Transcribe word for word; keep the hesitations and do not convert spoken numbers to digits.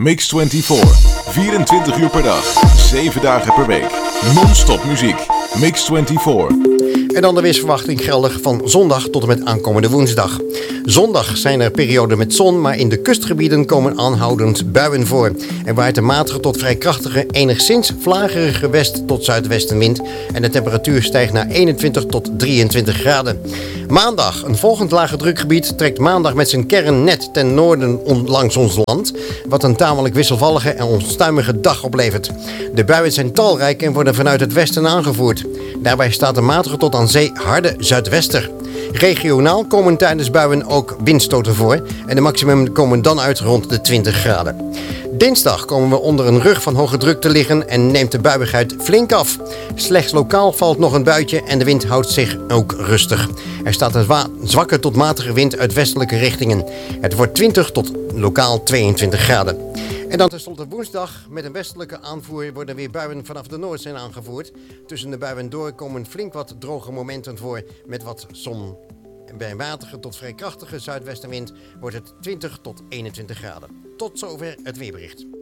Mix vierentwintig. vierentwintig uur per dag. zeven dagen per week. Non-stop muziek. Mix vierentwintig. En dan de weersverwachting geldig van zondag tot en met aankomende woensdag. Zondag zijn er perioden met zon, maar in de kustgebieden komen aanhoudend buien voor. Er waait een matige tot vrij krachtige, enigszins vlagerige west- tot zuidwestenwind. En de temperatuur stijgt naar eenentwintig tot drieëntwintig graden. Maandag, een volgend lage drukgebied, trekt maandag met zijn kern net ten noorden on- langs ons land. Wat een tamelijk wisselvallige en onstuimige dag oplevert. De buien zijn talrijk en worden vanuit het westen aangevoerd. Daarbij staat een matige tot aan zee harde zuidwester. Regionaal komen tijdens buien ook windstoten voor en de maximum komen dan uit rond de twintig graden. Dinsdag komen we onder een rug van hoge druk te liggen en neemt de buiigheid flink af. Slechts lokaal valt nog een buitje en de wind houdt zich ook rustig. Er staat een wa- zwakke tot matige wind uit westelijke richtingen. Het wordt twintig tot lokaal tweeëntwintig graden. En dan tenslotte woensdag. Met een westelijke aanvoer worden weer buien vanaf de Noordzee aangevoerd. Tussen de buien door komen flink wat droge momenten voor met wat zon. En bij een matige tot vrij krachtige zuidwestenwind wordt het twintig tot eenentwintig graden. Tot zover het weerbericht.